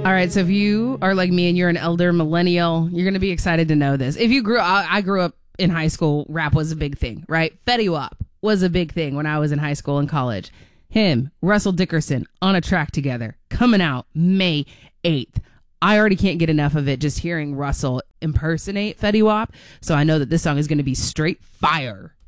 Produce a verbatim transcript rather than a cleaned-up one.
All right, so if you are like me and you're an elder millennial, you're going to be excited to know this. If you grew I, I grew up in high school, rap was a big thing, right? Fetty Wap was a big thing when I was in high school and college. Him, Russell Dickerson, on a track together, coming out May eighth. I already can't get enough of it just hearing Russell impersonate Fetty Wap, so I know that this song is going to be straight fire.